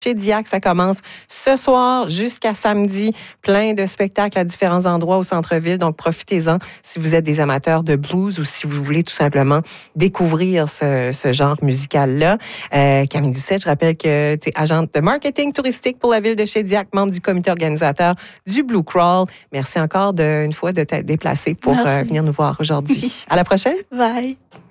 Chez Diac, ça commence ce soir jusqu'à samedi. Plein de spectacles à différents endroits au centre-ville. Donc, profitez-en si vous êtes des amateurs de blues ou si vous voulez tout simplement découvrir ce genre musical-là. Camille Doucette, je rappelle que tu es agente de marketing touristique pour la ville de Shediac, membre du comité organisateur du Blue Crawl. Merci encore une fois de t'être déplacée pour venir nous voir aujourd'hui. À la prochaine. Bye.